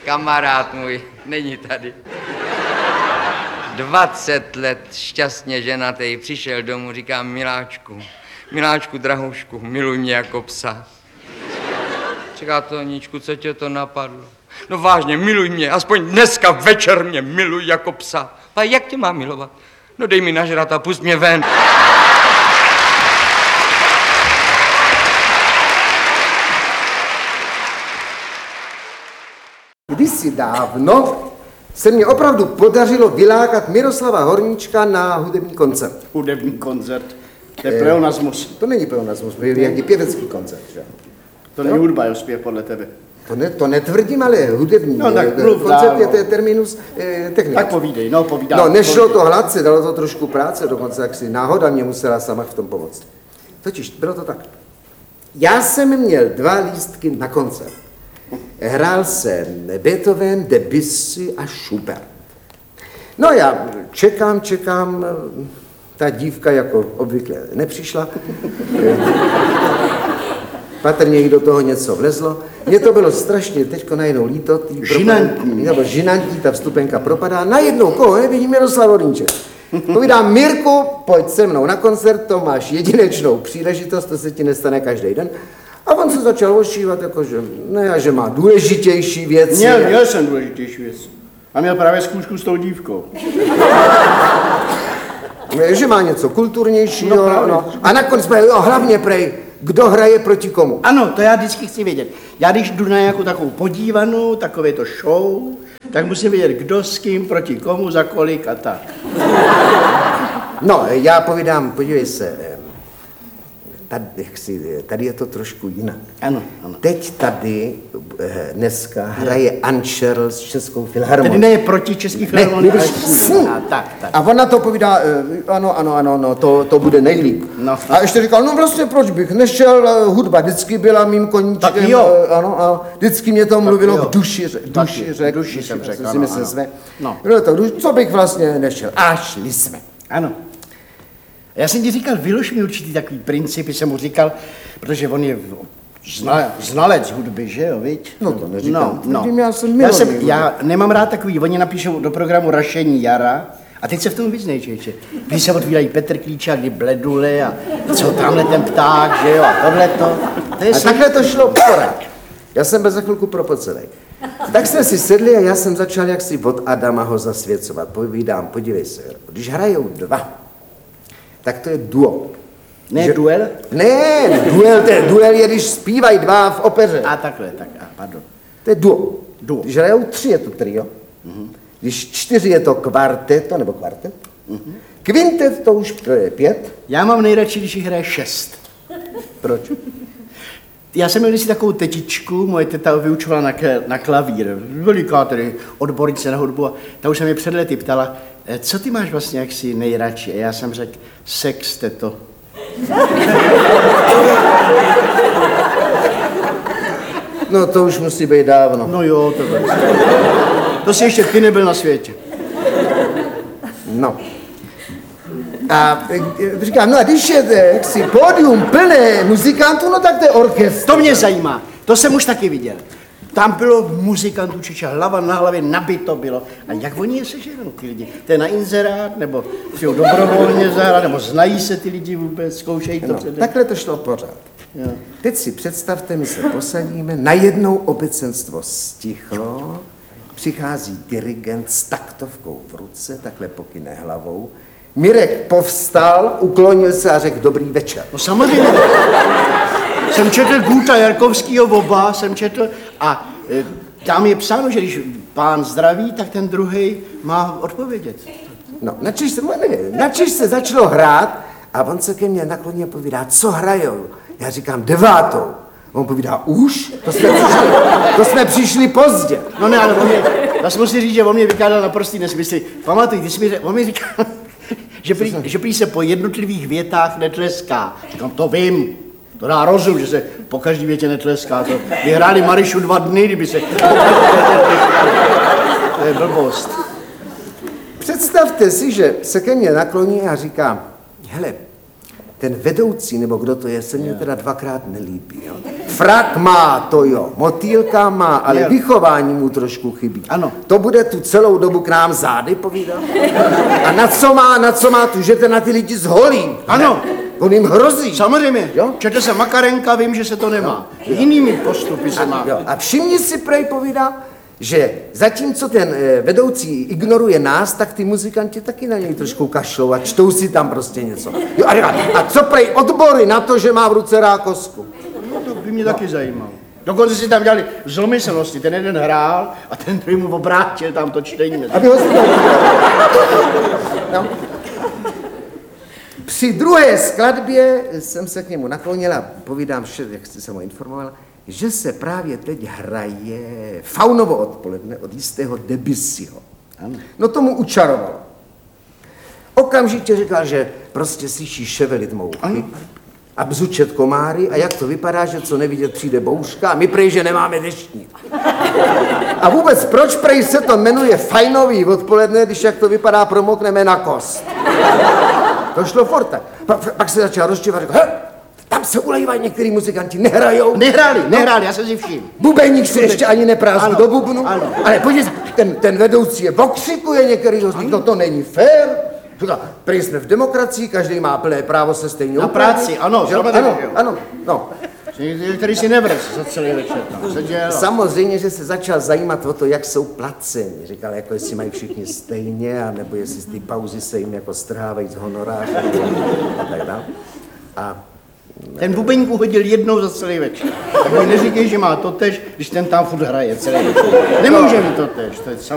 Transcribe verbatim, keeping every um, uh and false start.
kamarád můj, není tady. dvacet let šťastně ženatý, přišel domů, říká Miláčku, Miláčku, drahoušku, miluj mě jako psa. Říká Toníčku, co tě to napadlo? No vážně, miluj mě, aspoň dneska večer mě miluj jako psa. A jak tě mám milovat? No dej mi nažrat a pust mě ven. Kdysi dávno se mně opravdu podařilo vylákat Miroslava Horníčka na hudební koncert. Hudební koncert? To je pleonasmus. To není pleonasmus, to je jaký pěvecký koncert, že? To není hudba, jo, zpěv podle tebe. To, ne, to netvrdím, ale hudební. No, tak koncert je, to je terminus eh, technický. Tak povídej, no povídám. No, nešlo povídej. To hladce, dalo to trošku práce, dokonce jak si náhoda mě musela sama v tom pomoct. Totiž bylo to tak. Já jsem měl dva lístky na koncert. Hrál jsem Beethoven, Debussy a Schubert. No já čekám, čekám, ta dívka jako obvykle nepřišla. Patrně jí do toho něco vlezlo. Mně to bylo strašně teďko najednou líto. Žinantní. Nebo žinantní, ta vstupenka propadá. Najednou koho nevidím, Miroslav Horníček. Povídám, Mirku, pojď se mnou na koncert, to máš jedinečnou příležitost, to se ti nestane každý den. A on se začal ošívat, jakože, ne, že má důležitější věci. Měl, měl jsem důležitější věc. A měl právě zkoušku s tou dívkou. Že má něco kulturnějšího, no, no. A nakonec jsme, jo, hlavně prej, kdo hraje proti komu. Ano, to já vždycky chci vědět. Já když jdu na nějakou takovou podívanou, takové to show, tak musím vědět, kdo s kým, proti komu, za kolik a tak. No, já povídám, podívej se, tady, tady je to trošku jinak. Ano, ano. Teď tady dneska hraje Anšerl s Českou filharmonií. Tedy ne je proti Český filharmonii. Ne, a, tak, tak. A ona to povídá, ano, ano, ano, no, to, to bude nejlíp. No. A ještě říkal, no vlastně proč bych nešel, hudba vždycky byla mým koníčkem. Tak jo. Ano, a vždycky mě to mluvilo k duši, duši řek. Duši jsem řekl, ano, ano, myslím, ano. Jsme. No. Bylo to, co bych vlastně nešel. A šli jsme. Ano. Já jsem ti říkal, vylož mi určitý takový principy, jsem mu říkal, protože on je zna, znalec hudby, že jo, viď? No to neříkám, no, no. Já jsem já, jsem, já nemám rád takový, oni napíšou do programu Rašení jara a teď se v tom vyznej, čeče. Když se otvírají Petr Klíčák, kdy Bledule a co tamhle ten pták, že jo, a tohleto. To je a takhle to šlo pořád. Já jsem byl za chvilku propocenej. Tak jsme si sedli a já jsem začal jaksi od Adama ho zasvěcovat. Povídám, podívej se, když hrajou dva, tak to je duo. Ne že... duel? Ne, duel, to je, duel je, když zpívají dva v opeře. A takhle, tak, a pardon. To je duo. Duo. Když hrajou tři, je to trio. Mm-hmm. Když čtyři, je to kvarteto, nebo kvartet. Mm-hmm. Kvintet, to už to je pět. Já mám nejradši, když jich hraje šest. Proč? Já jsem měl kdysi takovou tetičku, moje teta vyučovala na, na klavír, veliká tedy odbornice na hudbu a ta už se mě před lety ptala, co ty máš vlastně jaksi nejradši? A já jsem řekl, sex, teto. No to už musí být dávno. No jo, to bylo. To si ještě ty nebyl na světě. No. A říkám, no a když je jaksi pódium plné muzikantů, no tak to je orchestr. To mě zajímá, to jsem už taky viděl. Tam bylo muzikantů, čiče hlava na hlavě, nabito bylo. A jak oni je seženou, ty lidi? To je na inzerát, nebo chtějí dobrovolně zahrát, nebo znají se ty lidi vůbec, zkoušejí to no, předem? Takhle to šlo pořád. Jo. Teď si představte, my se posadíme, najednou obecenstvo stichlo, přichází dirigent s taktovkou v ruce, takhle pokyne hlavou. Mirek povstal, uklonil se a řekl dobrý večer. No samozřejmě. Jsem četl Guta Jarkovskýho oba, jsem četl a e, tam je psáno, že když pán zdraví, tak ten druhý má odpovědět. No, načež se, načež se začalo hrát a on se ke mně nakloní a povídá, co hrajou? Já říkám, devátou. On povídá, už? To jsme přišli, to jsme přišli pozdě. No ne, ale on mě, já musím říct, že on mě vykládal naprostý nesmysly. Pamatuj, ty jsi mi, on mi říkal, že prý, že prý se po jednotlivých větách netleská. Říkám, to vím. To dá rozum, že se po každý větě netleská. To vyhráli Marišu dva dny, kdyby se... To je blbost. Představte si, že se ke mně nakloní a říká, hele, ten vedoucí, nebo kdo to je, se mně teda dvakrát nelíbí. Jo? Frak má, to jo, motýlka má, ale Jo. vychování mu trošku chybí. Ano. To bude tu celou dobu k nám zády povídat. A na co má, na co má tu, že ten na ty lidi zholí? Ano. On jim hrozí. Samozřejmě, Jo? četl jsem Makarenka, vím, že se to nemá. Jinými postupy se má. Jo, a všimni si, prej povídá, že zatímco ten eh, vedoucí ignoruje nás, tak ty muzikanti taky na něj trošku kašlou a čtou si tam prostě něco. Jo, a, říká, a co prej odbory na to, že má v ruce rákosku? No, to by mě taky zajímalo. Dokonce si tam dělali zlomyslnosti. Ten jeden hrál a ten druhý mu obrátil tam to čtení. Aby ho si no. Při druhé skladbě jsem se k němu naklonil a povídám vše, jak jsem ho informoval, že se právě teď hraje Faunovo odpoledne od jistého Debussyho. No tomu učarovalo. Okamžitě říkal, že prostě slyší ševelit mouchy a bzučet komáry a jak to vypadá, že co nevidět přijde bouřka a my prej, že nemáme deštník. A vůbec proč prej se to jmenuje Fajnový odpoledne, když jak to vypadá promokneme na kost. To šlo fort tak. Pa, pak se začal rozčívat a řekl, he, tam se ulejvají některý muzikanti, nehrajou. Nehráli, nehráli, já jsem si všiml. Bubeník se ještě ani neprázdí Ano, do bubnu, ano. ale podívej se, ten, ten vedoucí je okřikuje některý z no to není fér. Říká, prý jsme v demokracii, každý má plné právo se stejně Na upravit. práci, ano, Že jo? zrovna tak, ano, jo. ano, no. Který si nevrz za celý večer tam seděl. Samozřejmě, že se začal zajímat o to, jak jsou placeni. Říkal, jako jestli mají všichni stejně, anebo jestli z té pauzy se jim jako strhávají z honorářů a tak dále. A Ten bubeník uhodil jednou za celý večer. Tak mi neříkej, že má totež, když ten tam furt hraje celý večer. Nemůže mi totež, to je